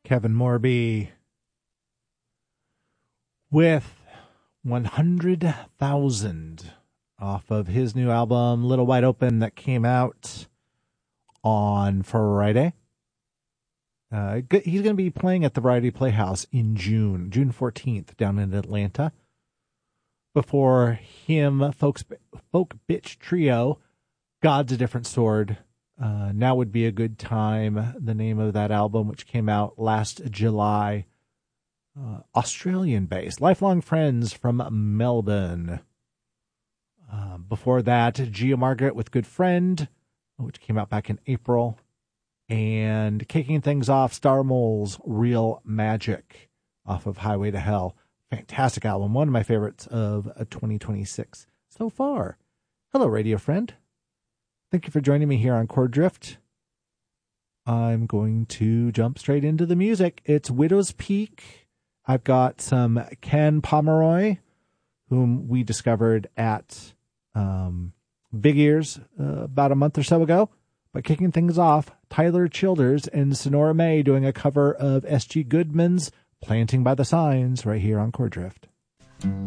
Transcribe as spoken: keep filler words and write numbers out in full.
Kevin Morby with one hundred thousand off of his new album, Little Wide Open, that came out on Friday. Uh, he's going to be playing at the Variety Playhouse in June, June fourteenth, down in Atlanta. Before him, folks, Folk Bitch Trio, God's a Different Sword. Uh, Now Would Be a Good Time, the name of that album, which came out last July. Uh, Australian-based, lifelong friends from Melbourne. Uh, before that, Gia Margaret with Good Friend, which came out back in April. And kicking things off, Star Mole's Real Magic off of Highway to Hell. Fantastic album. One of my favorites of twenty twenty-six so far. Hello, radio friend. Thank you for joining me here on Chord Drift. I'm going to jump straight into the music. It's Widow's Peak. I've got some Ken Pomeroy, whom we discovered at um, Big Ears uh, about a month or so ago. But kicking things off, Tyler Childers and Sonora May doing a cover of S G Goodman's Planting by the Signs right here on Chord Drift.